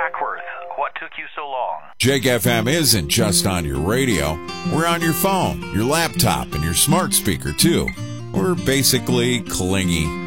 Hackworth. What took you so long? Jake FM isn't just on your radio. We're on your phone, your laptop, and your smart speaker, too. We're basically clingy.